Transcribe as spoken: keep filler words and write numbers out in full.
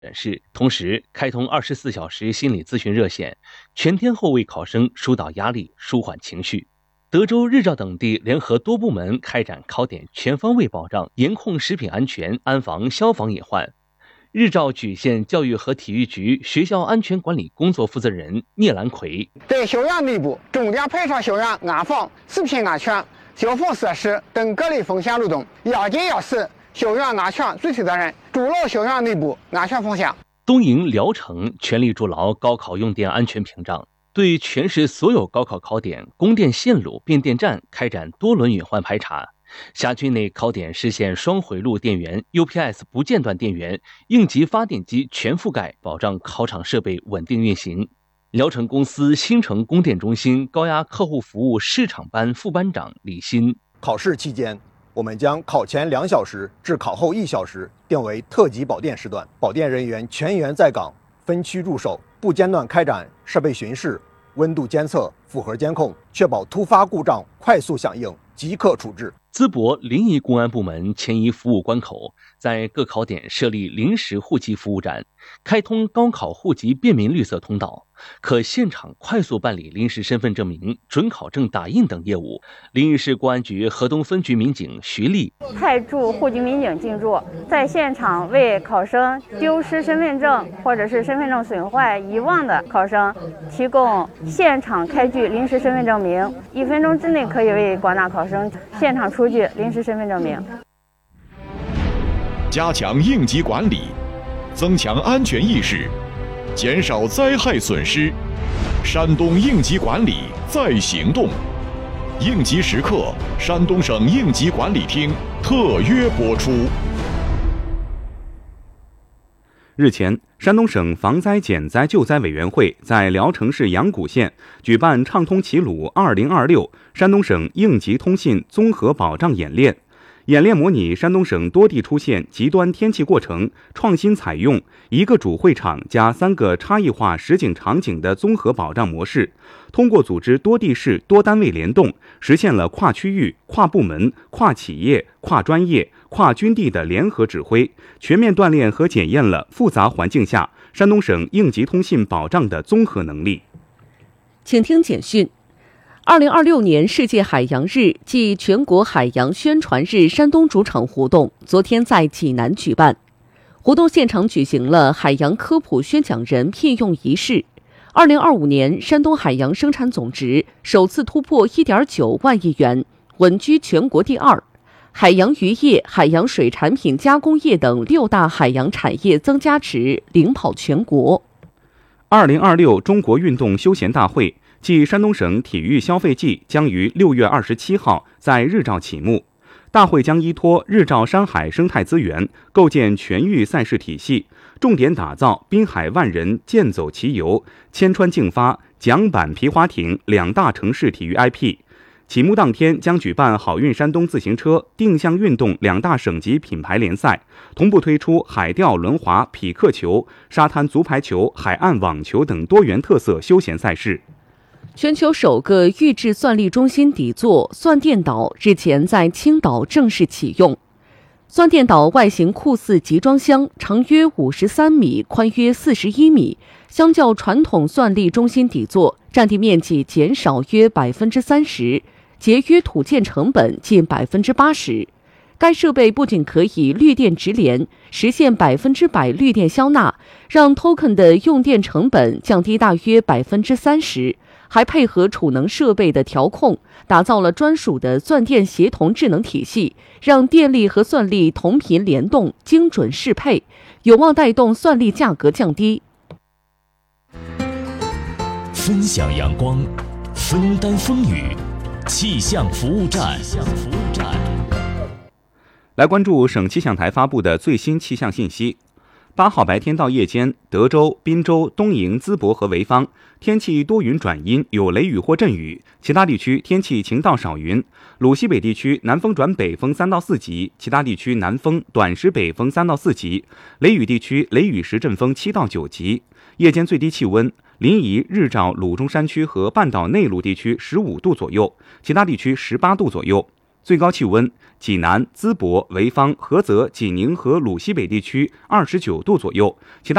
展示，同时开通二十四小时心理咨询热线，全天候为考生疏导压力、舒缓情绪。德州、日照等地联合多部门开展考点全方位保障，严控食品安全，安防消防隐患。日照莒县教育和体育局学校安全管理工作负责人聂兰奎， 在校园内部重点排查校园安防、食品安全、消防设施等各类风险路洞，压紧压实校园安全主体责任，筑牢校园内部安全风险。 东营聊城全力筑牢高考用电安全屏障，对全市所有高考考点、供电线路、变电站开展多轮隐患排查。辖区内考点实现双回路电源、U P S 不间断电源、应急发电机全覆盖，保障考场设备稳定运行。聊城公司新城供电中心高压客户服务市场班副班长李鑫， 考试期间，我们将考前两小时至考后一小时定为特级保电时段，保电人员全员在岗，分区驻守，不间断开展设备巡视、温度监测、负荷监控，确保突发故障快速响应，即刻处置。 淄博临沂公安部门迁移服务关口，在各考点设立临时户籍服务站，开通高考户籍便民绿色通道，可现场快速办理临时身份证明、准考证打印等业务。临沂市公安局河东分局民警徐丽派驻户籍民警进驻，在现场为考生丢失身份证或者是身份证损坏、遗忘的考生提供现场开具临时身份证明，一分钟之内可以为广大考生现场出具临时身份证明。 加强应急管理，增强安全意识，减少灾害损失。山东应急管理在行动。应急时刻，山东省应急管理厅特约播出。 日前，山东省防灾减灾救灾委员会在聊城市阳谷县举办畅通齐鲁二零二六山东省应急通信综合保障演练。演练模拟山东省多地出现极端天气过程，创新采用一个主会场加三个差异化实景场景的综合保障模式，通过组织多地市多单位联动，实现了跨区域、跨部门、跨企业、跨专业、跨军地的联合指挥，全面锻炼和检验了复杂环境下山东省应急通信保障的综合能力。 请听简讯。二零二六年世界海洋日暨全国海洋宣传日山东主场活动昨天在济南举办，活动现场举行了海洋科普宣讲人聘用仪式。二零二五年，山东海洋生产总值首次突破 一点九万亿元，稳居全国第二。海洋渔业、海洋水产品加工业等六大海洋产业增加值领跑全国。 二零二六中国运动休闲大会暨山东省体育消费季将于六月二十七号在日照启幕。大会将依托日照山海生态资源，构建全域赛事体系，重点打造滨海万人健走骑游、千川竞发、桨板皮划艇两大城市体育 I P。启幕当天将举办好运山东自行车、定向运动两大省级品牌联赛，同步推出海钓、轮滑、匹克球、沙滩足排球、海岸网球等多元特色休闲赛事。 全球首个预制算力中心底座算电岛日前在青岛正式启用。算电岛外形酷似集装箱，长约五十三米，宽约四十一米，相较传统算力中心底座，占地面积减少约百分之三十，节约土建成本近百分之八十。该设备不仅可以绿电直连，实现百分之百绿电消纳，让 token 的用电成本降低大约百分之三十。还配合储能设备的调控，打造了专属的算电协同智能体系，让电力和算力同频联动、精准适配，有望带动算力价格降低。 分享阳光，分担风雨，气象服务站。 来关注省气象台发布的最新气象信息。八号白天到夜间，德州、滨州、东营、淄博和潍坊天气多云转阴，有雷雨或阵雨，其他地区天气晴到少云。鲁西北地区南风转北风三到四级，其他地区南风短时北风三到四级。雷雨地区雷雨时阵风七到九级。夜间最低气温，临沂、日照、鲁中山区和半岛内陆地区十五度左右，其他地区十八度左右。 最高气温，济南、淄博、潍坊、菏泽、济宁和鲁西北地区二十九度左右，其他